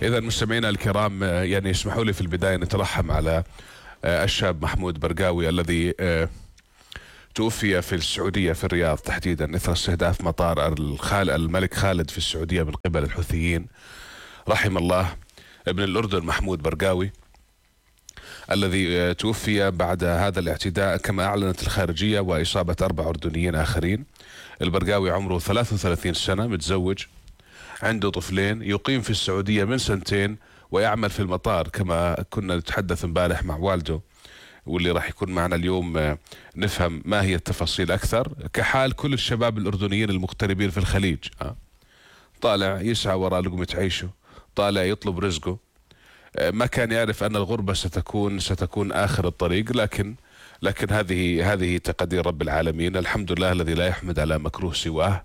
إذا مستمعينا الكرام، يعني اسمحوا لي في البداية نترحم على الشاب محمود برقاوي الذي توفي في السعودية في الرياض تحديدا إثر استهداف مطار الملك خالد في السعودية من قبل الحوثيين. رحم الله ابن الأردن محمود برقاوي الذي توفي بعد هذا الاعتداء كما أعلنت الخارجية، وإصابة 4 أردنيين آخرين. البرقاوي عمره 33 سنة، متزوج، عنده طفلين، يقيم في السعودية من 2 سنين ويعمل في المطار كما كنا نتحدث امبارح مع والده، واللي راح يكون معنا اليوم نفهم ما هي التفاصيل أكثر. كحال كل الشباب الأردنيين المغتربين في الخليج، طالع يسعى وراء لقمة عيشه، طالع يطلب رزقه، ما كان يعرف أن الغربة ستكون آخر الطريق، لكن هذه تقدير رب العالمين. الحمد لله الذي لا يحمد على مكروه سواه.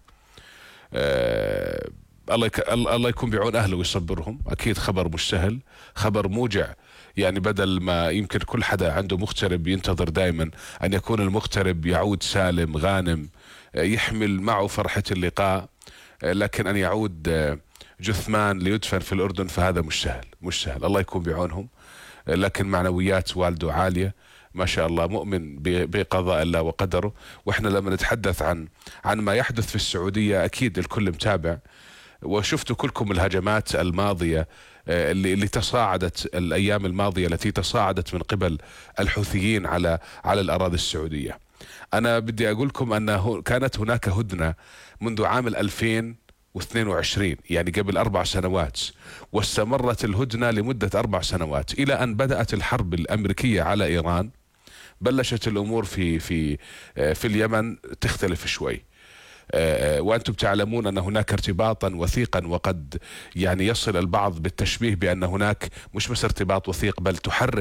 الله يكون بعون أهله ويصبرهم. أكيد خبر مش سهل، خبر موجع. يعني بدل ما يمكن كل حدا عنده مغترب ينتظر دائما أن يكون المغترب يعود سالم غانم يحمل معه فرحة اللقاء، لكن أن يعود جثمان ليدفن في الأردن فهذا مش سهل. الله يكون بعونهم. لكن معنويات والده عالية ما شاء الله، مؤمن بقضاء الله وقدره. واحنا لما نتحدث عن ما يحدث في السعودية أكيد الكل متابع، وشفتوا كلكم الهجمات الماضية اللي تصاعدت الأيام الماضية، التي تصاعدت من قبل الحوثيين على الأراضي السعودية. أنا بدي أقول لكم أن كانت هناك هدنة منذ عام 2022، يعني قبل 4 سنوات، واستمرت الهدنة لمدة 4 سنوات إلى أن بدأت الحرب الأمريكية على إيران. بلشت الأمور في اليمن تختلف شوي، وأنتم تعلمون أن هناك ارتباطا وثيقا، وقد يعني يصل البعض بالتشبيه بأن هناك مش بس ارتباط وثيق، بل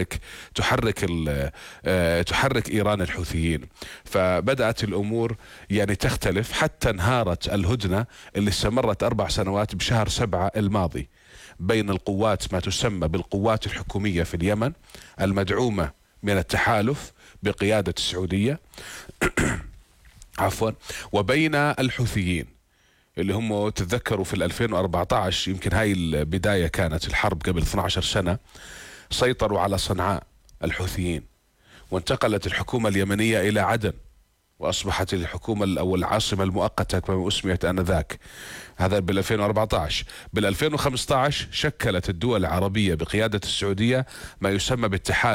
تحرك إيران الحوثيين. فبدأت الأمور يعني تختلف حتى انهارت الهدنة اللي استمرت 4 سنوات بشهر 7 الماضي بين القوات ما تسمى بالقوات الحكومية في اليمن المدعومة من التحالف بقيادة السعودية عفوا، وبين الحوثيين اللي هم تتذكروا في 2014، يمكن هاي البداية كانت الحرب قبل 12 سنة، سيطروا على صنعاء الحوثيين، وانتقلت الحكومة اليمنية إلى عدن، وأصبحت الحكومة أو العاصمة المؤقتة كما أسميت آنذاك. هذا بال 2014. بال 2015 شكلت الدول العربية بقيادة السعودية ما يسمى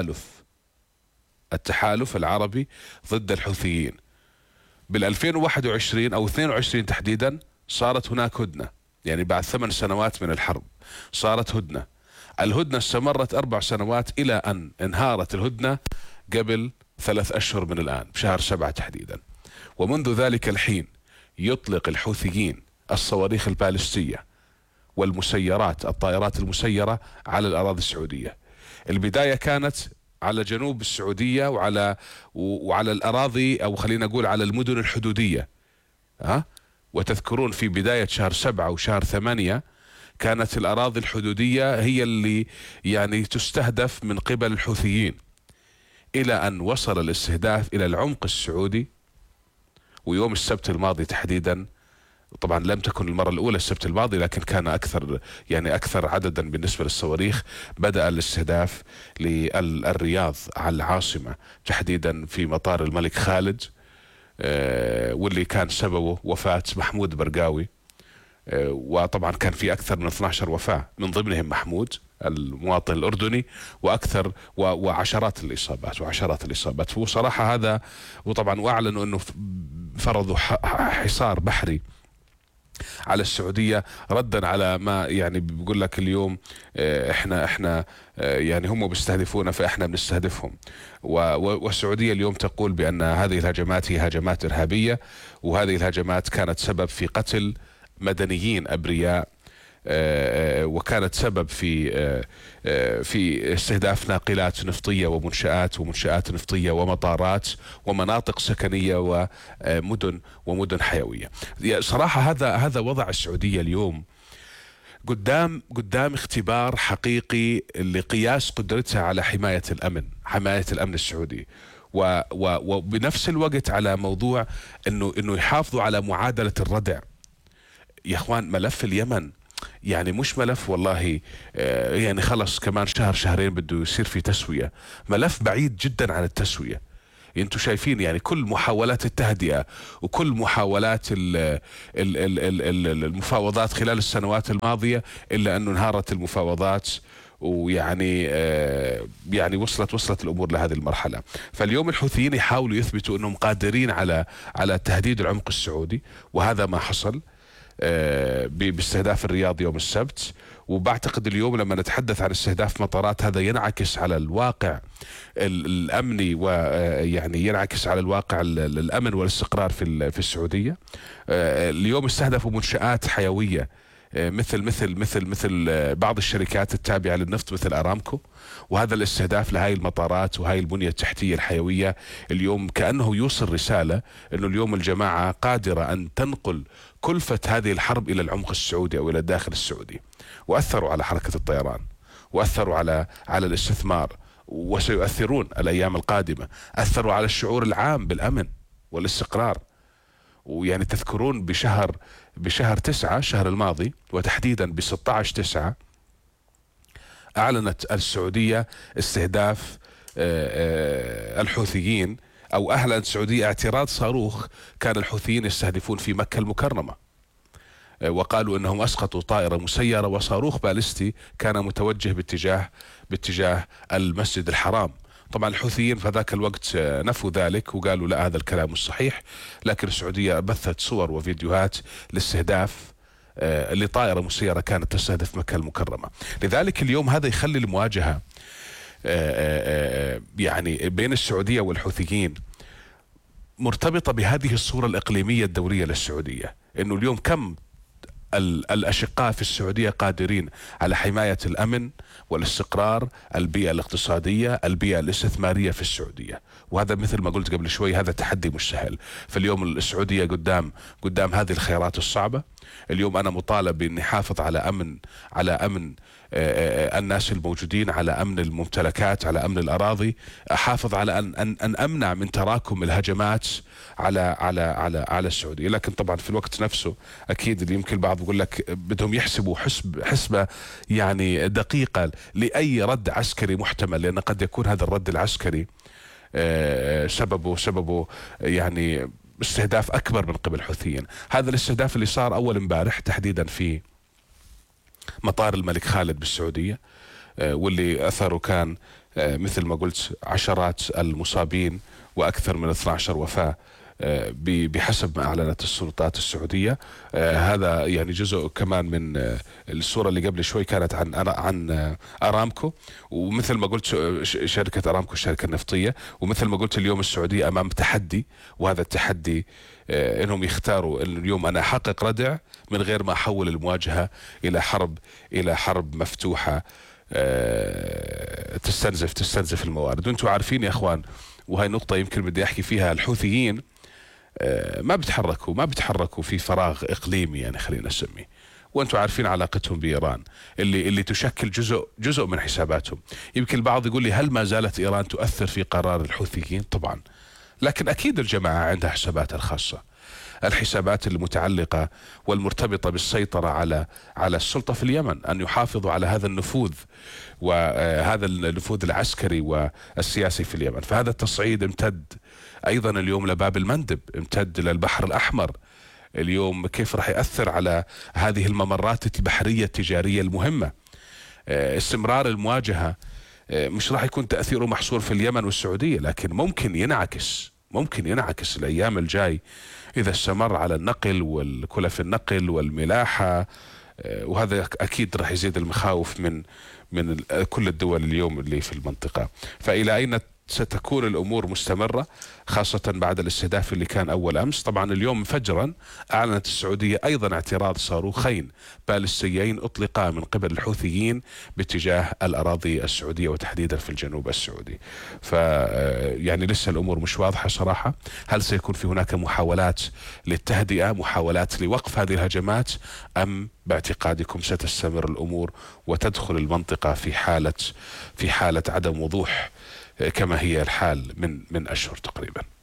التحالف العربي ضد الحوثيين. بال 2021 أو 22 تحديدا صارت هناك هدنة، يعني بعد 8 سنوات من الحرب صارت هدنة. الهدنة استمرت 4 سنوات إلى أن انهارت الهدنة قبل 3 أشهر من الآن بشهر 7 تحديدا. ومنذ ذلك الحين يطلق الحوثيين الصواريخ البالستية والمسيرات، الطائرات المسيرة على الأراضي السعودية. البداية كانت على جنوب السعودية وعلى الأراضي، أو خلينا نقول على المدن الحدودية. وتذكرون في بداية شهر 7 وشهر 8 كانت الأراضي الحدودية هي اللي يعني تستهدف من قبل الحوثيين، إلى أن وصل الاستهداف إلى العمق السعودي. ويوم السبت الماضي تحديدا، طبعا لم تكن المرة الأولى السبت الماضي، لكن كان أكثر عددا بالنسبة للصواريخ، بدأ الاستهداف للرياض على العاصمة تحديدا في مطار الملك خالد، واللي كان سببه وفاة محمود برقاوي. وطبعا كان في أكثر من 12 وفاة، من ضمنهم محمود المواطن الأردني، وعشرات الإصابات. وصراحة هذا، وطبعا وأعلنوا أنه فرضوا حصار بحري على السعودية ردا على ما يعني بيقول لك اليوم احنا يعني هم بيستهدفونا فاحنا بنستهدفهم. والسعودية اليوم تقول بأن هذه الهجمات هي هجمات إرهابية، وهذه الهجمات كانت سبب في قتل مدنيين أبرياء، وكانت سبب في استهداف ناقلات نفطية ومنشآت نفطية ومطارات ومناطق سكنية ومدن حيوية. صراحة هذا وضع السعودية اليوم قدام اختبار حقيقي لقياس قدرتها على حماية الأمن السعودي، وبنفس الوقت على موضوع انه يحافظوا على معادلة الردع. يا اخوان، ملف اليمن يعني مش ملف والله يعني خلص كمان شهر شهرين بده يصير في تسوية. ملف بعيد جدا عن التسوية. انتم شايفين يعني كل محاولات التهدئة وكل محاولات المفاوضات خلال السنوات الماضية، الا انه انهارت المفاوضات، ويعني يعني وصلت الامور لهذه المرحله. فاليوم الحوثيين يحاولوا يثبتوا انهم قادرين على تهديد العمق السعودي، وهذا ما حصل باستهداف الرياض يوم السبت. وبعتقد اليوم لما نتحدث عن استهداف مطارات هذا ينعكس على الواقع الامني، ويعني ينعكس على الواقع الامن والاستقرار في السعوديه. اليوم استهدفوا منشآت حيويه مثل بعض الشركات التابعة للنفط مثل أرامكو. وهذا الاستهداف لهاي المطارات وهاي البنية التحتية الحيوية اليوم كأنه يوصل رسالة أنه اليوم الجماعة قادرة أن تنقل كلفة هذه الحرب إلى العمق السعودي أو إلى الداخل السعودي. وأثروا على حركة الطيران، وأثروا على الاستثمار، وسيؤثرون الأيام القادمة. أثروا على الشعور العام بالأمن والاستقرار. ويعني تذكرون بشهر 9 الشهر الماضي، وتحديدا ب16/9 أعلنت السعودية استهداف الحوثيين، أو أعلنت السعودية اعتراض صاروخ كان الحوثيين يستهدفون في مكة المكرمة. وقالوا أنهم أسقطوا طائرة مسيرة وصاروخ باليستي كان متوجه باتجاه المسجد الحرام. طبعا الحوثيين في ذاك الوقت نفوا ذلك وقالوا لا، هذا الكلام مش صحيح. لكن السعودية بثت صور وفيديوهات لاستهداف لطائرة مسيرة كانت تستهدف مكة المكرمة. لذلك اليوم هذا يخلي المواجهة يعني بين السعودية والحوثيين مرتبطة بهذه الصورة الإقليمية الدورية للسعودية، إنه اليوم كم الأشقاء في السعودية قادرين على حماية الأمن والاستقرار، البيئة الاقتصادية، البيئة الاستثمارية في السعودية. وهذا مثل ما قلت قبل شوي هذا تحدي مش سهل. فاليوم السعودية قدام هذه الخيارات الصعبة. اليوم أنا مطالب بإني حافظ على أمن الناس الموجودين، على أمن الممتلكات، على أمن الأراضي، أحافظ على أن أمنع من تراكم الهجمات على السعودية. لكن طبعا في الوقت نفسه أكيد اللي يمكن البعض يقول لك بدهم يحسبوا حسبة يعني دقيقة لأي رد عسكري محتمل، لأن قد يكون هذا الرد العسكري سببه يعني استهداف أكبر من قبل الحوثيين. هذا الاستهداف اللي صار أول امبارح تحديدا في مطار الملك خالد بالسعودية، واللي أثره كان مثل ما قلت عشرات المصابين وأكثر من 12 وفاة بحسب ما أعلنت السلطات السعودية. هذا يعني جزء كمان من الصورة اللي قبل شوي كانت عن أرامكو. ومثل ما قلت شركة أرامكو الشركة النفطية. ومثل ما قلت اليوم السعودية أمام تحدي، وهذا التحدي انهم يختاروا إن اليوم انا احقق ردع من غير ما احول المواجهة الى حرب مفتوحة تستنزف الموارد. وانتم عارفين يا اخوان، وهي نقطة يمكن بدي احكي فيها، الحوثيين ما بتحركوا في فراغ اقليمي يعني خلينا نسميه. وانتم عارفين علاقتهم بايران اللي تشكل جزء من حساباتهم. يمكن البعض يقول لي هل ما زالت ايران تؤثر في قرار الحوثيين؟ طبعا، لكن اكيد الجماعة عندها حساباتها الخاصة، الحسابات المتعلقة والمرتبطة بالسيطرة على السلطة في اليمن، أن يحافظوا على هذا النفوذ وهذا النفوذ العسكري والسياسي في اليمن. فهذا التصعيد امتد أيضا اليوم لباب المندب، امتد للبحر الأحمر. اليوم كيف راح يأثر على هذه الممرات البحرية التجارية المهمة؟ استمرار المواجهة مش راح يكون تأثيره محصور في اليمن والسعودية، لكن ممكن ينعكس الأيام الجاي إذا استمر على النقل والكلف النقل والملاحة. وهذا أكيد راح يزيد المخاوف من كل الدول اليوم اللي في المنطقة. فإلى أين ستكون الأمور مستمرة، خاصة بعد الاستهداف اللي كان أول أمس؟ طبعا اليوم فجرا أعلنت السعودية أيضا اعتراض صاروخين باليستيين أطلقا من قبل الحوثيين باتجاه الأراضي السعودية وتحديدا في الجنوب السعودي. يعني لسه الأمور مش واضحة صراحة. هل سيكون في هناك محاولات للتهدئة، محاولات لوقف هذه الهجمات، أم باعتقادكم ستستمر الأمور وتدخل المنطقة في حالة عدم وضوح كما هي الحال من أشهر تقريبا؟